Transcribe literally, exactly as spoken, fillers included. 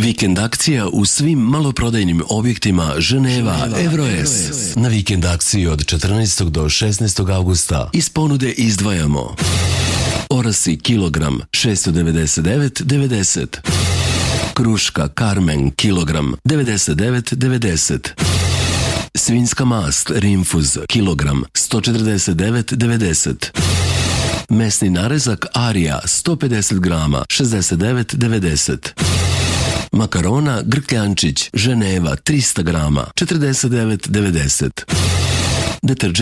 Vikend akcija u svim maloprodajnim objektima Ženeva Evroes. Na vikend akciji od četrnaestog do šesnaestog avgusta iz ponude izdvajamo orasi kilogram šesto devedeset devet devedeset, kruška Carmen kilogram devedeset devet devedeset, svinjska mast Rinfuz kilogram sto četrdeset devet devedeset, mesni narezak Arija sto pedeset grama šezdeset devet devedeset, makarona Grkljančić Ženeva trista grama četrdeset devet devedeset, deterđent